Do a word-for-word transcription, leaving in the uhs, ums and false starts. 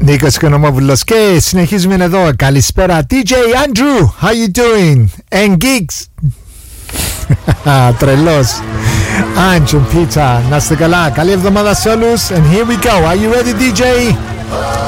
Νίκος Οικονομόπουλος και συνεχίζουμε εδώ. Καλησπέρα ντι τζέι Andrew, how you doing? And gigs. Τρελός. Andrew Pizza, να είστε καλά. Καλή εβδομάδα σε όλους. And here we go. Are you ready ντι τζέι?